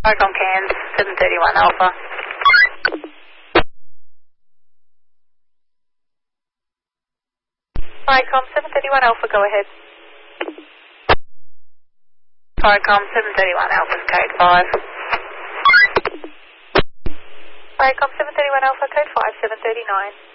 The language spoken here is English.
Vicom Cairns, 731 Alpha. Vicom 731 Alpha, go ahead. Vicom 731 Alpha's code 5. Vicom 731 Alpha, code 5, 739.